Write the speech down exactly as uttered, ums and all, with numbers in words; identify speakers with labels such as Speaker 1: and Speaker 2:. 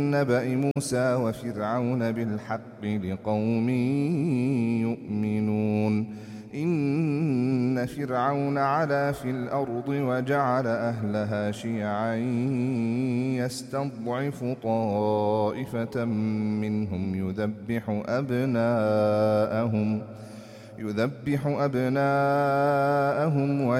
Speaker 1: نبأ موسى وفرعون بالحق لقوم يؤمنون إن فرعون علا في الأرض وجعل أهلها شيعا يستضعف طائفة منهم يذبح أبناءهم يذبح أبناءهم